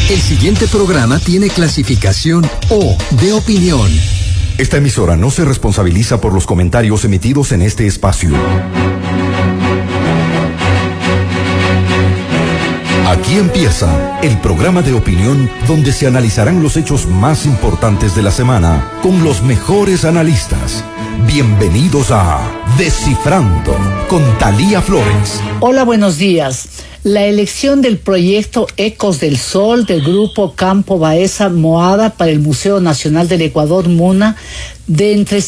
El siguiente programa tiene clasificación O de opinión. Esta emisora no se responsabiliza por los comentarios emitidos en este espacio. Aquí empieza el programa de opinión donde se analizarán los hechos más importantes de la semana con los mejores analistas. Bienvenidos a Descifrando con Thalía Flores. Hola, buenos días. La elección del proyecto Ecos del Sol del Grupo Campo Baeza Moada para el Museo Nacional del Ecuador, MUNA, de entre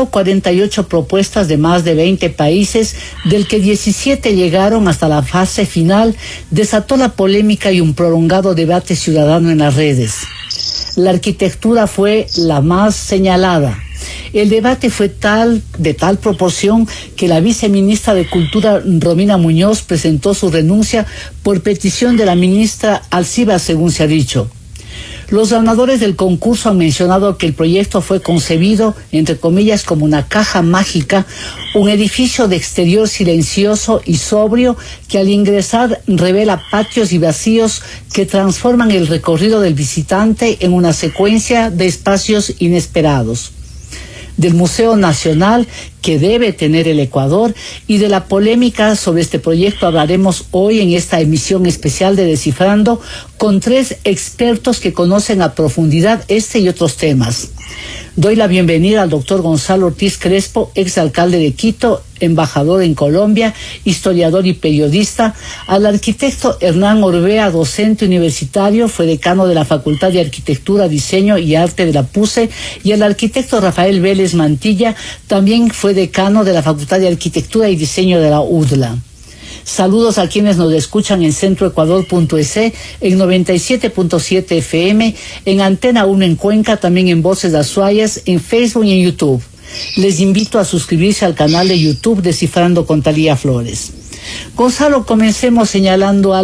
148 propuestas de más de 20 países, del que 17 llegaron hasta la fase final, desató la polémica y un prolongado debate ciudadano en las redes. La arquitectura fue la más señalada. El debate fue de tal proporción que la viceministra de Cultura, Romina Muñoz, presentó su renuncia por petición de la ministra Alcibar, según se ha dicho. Los ganadores del concurso han mencionado que el proyecto fue concebido, entre comillas, como una caja mágica, un edificio de exterior silencioso y sobrio que al ingresar revela patios y vacíos que transforman el recorrido del visitante en una secuencia de espacios inesperados. Del Museo Nacional que debe tener el Ecuador y de la polémica sobre este proyecto hablaremos hoy en esta emisión especial de Descifrando con 3 expertos que conocen a profundidad este y otros temas. Doy la bienvenida al doctor Gonzalo Ortiz Crespo, exalcalde de Quito, embajador en Colombia, historiador y periodista, al arquitecto Hernán Orbea, docente universitario, fue decano de la Facultad de Arquitectura, Diseño y Arte de la PUCE, y al arquitecto Rafael Vélez Mantilla, también fue decano de la Facultad de Arquitectura y Diseño de la UDLA. Saludos a quienes nos escuchan en centroecuador.es, en 97.7 FM, en Antena 1 en Cuenca, también en Voces de Azuayas, en Facebook y en YouTube. Les invito a suscribirse al canal de YouTube Descifrando con Thalía Flores. Gonzalo, comencemos señalando